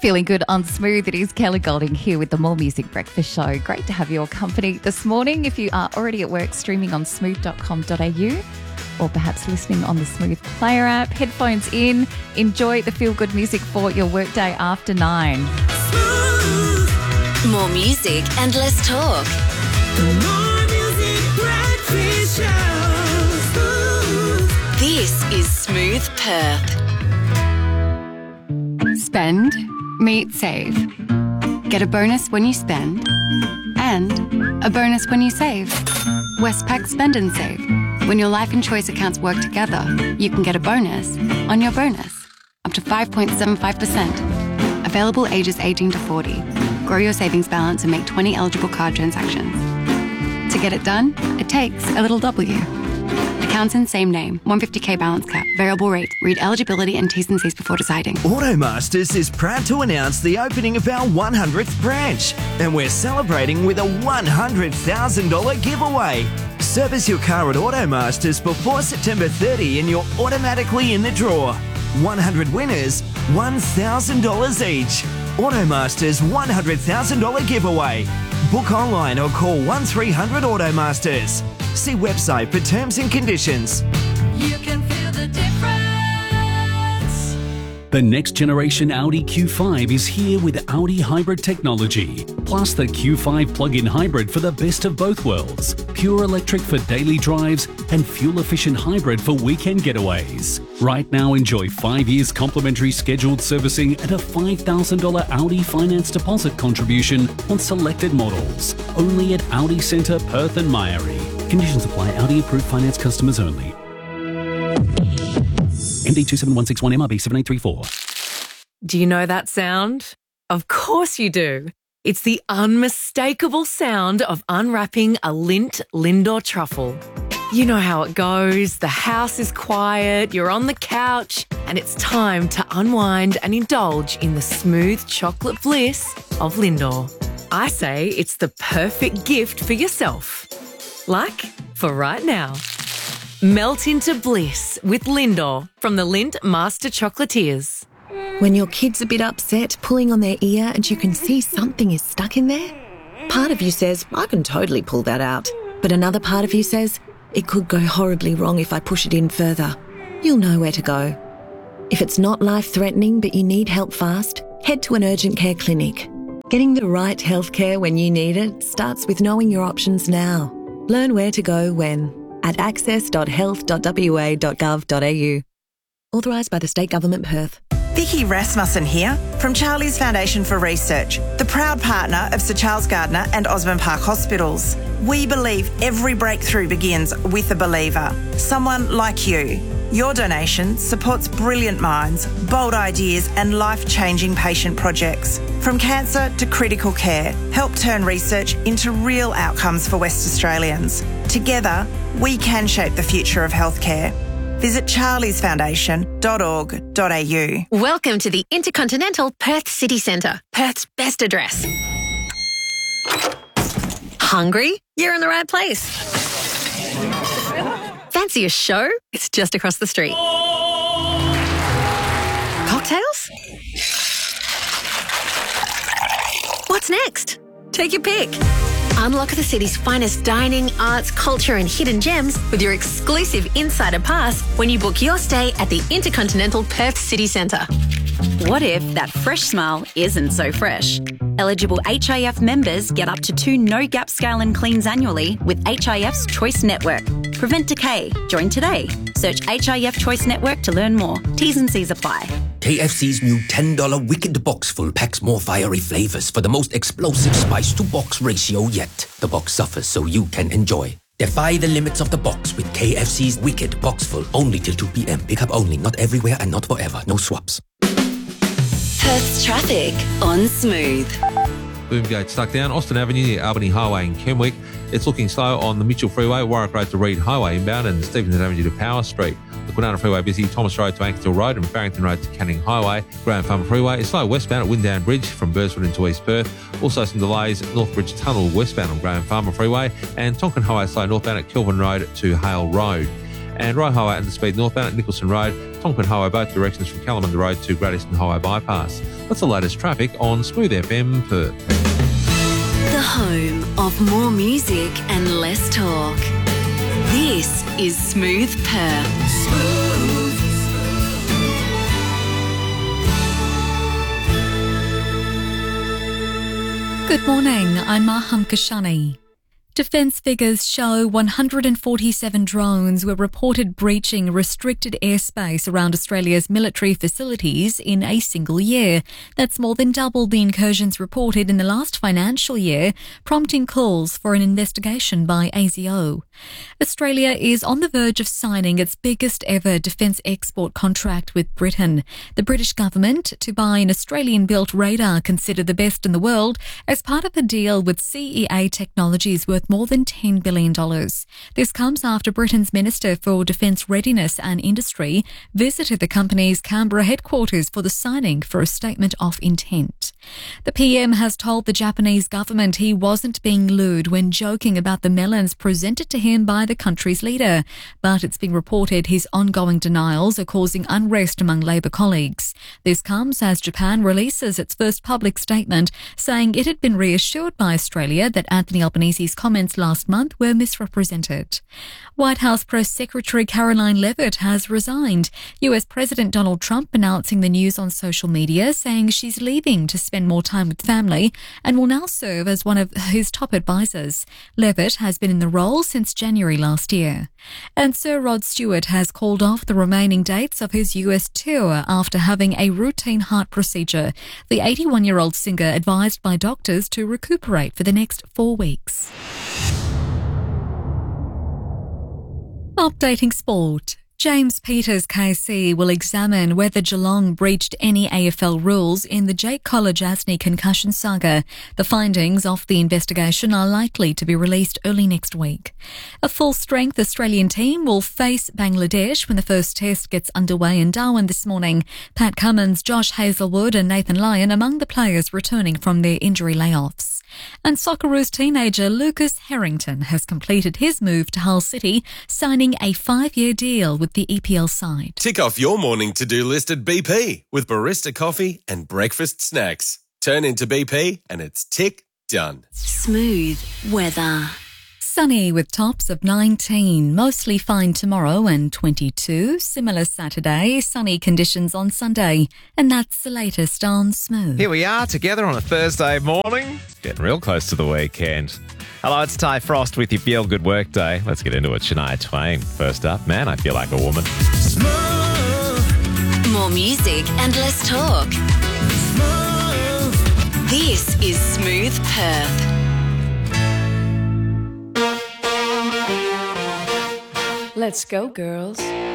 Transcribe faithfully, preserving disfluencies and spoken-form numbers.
Feeling good on Smooth. It is Kelly Golding here with the More Music Breakfast Show. Great to have your company this morning. If you are already at work, streaming on smooth dot com dot a u or perhaps listening on the Smooth Player app, headphones in, enjoy the feel-good music for your workday after nine. More music and less talk. More Music Breakfast Show. This is Smooth Perth. Spend, meet, save. Get a bonus when you spend and a bonus when you save. Westpac Spend and Save. When your life and choice accounts work together, you can get a bonus on your bonus, up to five point seven five percent. Available ages eighteen to forty. Grow your savings balance and make twenty eligible card transactions. To get it done, it takes a little W. Accounts in same name, one hundred fifty k balance cap, variable rate. Read eligibility and T's and C's before deciding. Automasters is proud to announce the opening of our one hundredth branch, and we're celebrating with a one hundred thousand dollars giveaway. Service your car at Automasters before September thirtieth and you're automatically in the draw. one hundred winners, one thousand dollars each. Automasters one hundred thousand dollars giveaway. Book online or call one three hundred Automasters. See website for terms and conditions. You can feel the difference. The next generation Audi Q five is here with Audi hybrid technology, plus the Q five plug-in hybrid for the best of both worlds. Pure electric for daily drives and fuel-efficient hybrid for weekend getaways. Right now, enjoy five years complimentary scheduled servicing and a five thousand dollars Audi finance deposit contribution on selected models. Only at Audi Centre, Perth and Myrie. Conditions apply. Audi approved finance customers only. M D two seven one six one M R B seven eight three four. Do you know that sound? Of course you do. It's the unmistakable sound of unwrapping a Lindt Lindor truffle. You know how it goes. The house is quiet, you're on the couch, and it's time to unwind and indulge in the smooth chocolate bliss of Lindor. I say it's the perfect gift for yourself. Like for right now. Melt into bliss with Lindor from the Lindt Master Chocolatiers. When your kid's a bit upset, pulling on their ear and you can see something is stuck in there, part of you says, I can totally pull that out. But another part of you says, it could go horribly wrong if I push it in further. You'll know where to go. If it's not life-threatening but you need help fast, head to an urgent care clinic. Getting the right healthcare when you need it starts with knowing your options now. Learn where to go when at access dot health dot w a dot gov dot a u. Authorised by the State Government, Perth. Vicky Rasmussen here from Charlie's Foundation for Research, the proud partner of Sir Charles Gardner and Osborne Park Hospitals. We believe every breakthrough begins with a believer, someone like you. Your donation supports brilliant minds, bold ideas and life-changing patient projects. From cancer to critical care, help turn research into real outcomes for West Australians. Together, we can shape the future of healthcare. Visit charlies foundation dot org dot a u. Welcome to the Intercontinental Perth City Centre, Perth's best address. Hungry? You're in the right place. Fancy a show? It's just across the street. Cocktails? What's next? Take your pick. Unlock the city's finest dining, arts, culture and hidden gems with your exclusive Insider Pass when you book your stay at the Intercontinental Perth City Centre. What if that fresh smile isn't so fresh? Eligible H I F members get up to two no-gap scale and cleans annually with H I F's Choice Network. Prevent decay. Join today. Search H I F Choice Network to learn more. T's and C's apply. K F C's new ten dollars Wicked Box Full packs more fiery flavours for the most explosive spice-to-box ratio yet. The box suffers so you can enjoy. Defy the limits of the box with K F C's Wicked Box Full. Only till two p.m. Pick up only, not everywhere and not forever. No swaps. Perth's traffic on Smooth. Boomgate stuck down Austin Avenue near Albany Highway in Kenwick. It's looking slow on the Mitchell Freeway, Warwick Road to Reed Highway inbound and Stevenson Avenue to Power Street. The Kwinana Freeway busy, Thomas Road to Ankerville Road and Barrington Road to Canning Highway. Grand Farm Freeway is slow westbound at Windown Bridge from Burswood into East Perth. Also some delays at Northbridge Tunnel westbound on Grand Farmer Freeway and Tonkin Highway slow northbound at Kelvin Road to Hale Road. And Rye Highway and the speed northbound at Nicholson Road, Tonkin Highway both directions from Kalamunda Road to Great Eastern Highway bypass. That's the latest traffic on Smooth F M Perth. The home of more music and less talk. This is Smooth Perth. Good morning, I'm Maham Kashani. Defence figures show one hundred forty-seven drones were reported breaching restricted airspace around Australia's military facilities in a single year. That's more than double the incursions reported in the last financial year, prompting calls for an investigation by A S I O. Australia is on the verge of signing its biggest ever defence export contract with Britain. The British government to buy an Australian-built radar considered the best in the world as part of a deal with C E A Technologies worth more than ten billion dollars. This comes after Britain's Minister for Defence Readiness and Industry visited the company's Canberra headquarters for the signing for a statement of intent. The P M has told the Japanese government he wasn't being lewd when joking about the melons presented to him by the country's leader, but it's been reported his ongoing denials are causing unrest among Labor colleagues. This comes as Japan releases its first public statement saying it had been reassured by Australia that Anthony Albanese's comments last month were misrepresented. White House Press Secretary Caroline Leavitt has resigned. U S President Donald Trump announcing the news on social media, saying she's leaving to spend more time with family and will now serve as one of his top advisors. Leavitt has been in the role since January last year. And Sir Rod Stewart has called off the remaining dates of his U S tour after having a routine heart procedure. The eighty-one-year-old singer advised by doctors to recuperate for the next four weeks. Updating sport. James Peters K C will examine whether Geelong breached any A F L rules in the Jake Kolodjasny concussion saga. The findings of the investigation are likely to be released early next week. A full-strength Australian team will face Bangladesh when the first test gets underway in Darwin this morning. Pat Cummins, Josh Hazelwood and Nathan Lyon among the players returning from their injury layoffs. And Socceroos teenager Lucas Harrington has completed his move to Hull City, signing a five-year deal with the E P L side. Tick off your morning to-do list at B P with barista coffee and breakfast snacks. Turn into B P and it's tick done. Smooth weather. Sunny with tops of nineteen, mostly fine tomorrow and twenty-two. Similar Saturday, sunny conditions on Sunday. And that's the latest on Smooth. Here we are together on a Thursday morning, getting real close to the weekend. Hello, it's Ty Frost with your Feel Good Work Day. Let's get into it. Shania Twain first up. Man, I feel like a woman. Smooth. More music and less talk. Smooth. This is Smooth Perth. Let's go, girls.